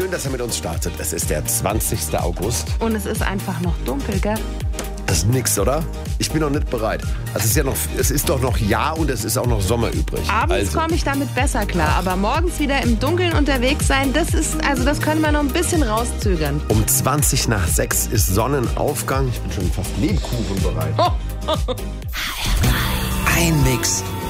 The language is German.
schön, dass er mit uns startet. Es ist der 20. August. Und es ist einfach noch dunkel, gell? Das ist nix, oder? Ich bin noch nicht bereit. Also es ist doch noch Jahr und es ist auch noch Sommer übrig. Abends komme ich damit besser klar, aber morgens wieder im Dunkeln unterwegs sein, das können wir noch ein bisschen rauszögern. Um 20 nach 6 ist Sonnenaufgang. Ich bin schon fast Lebkuchen bereit. Ein Mix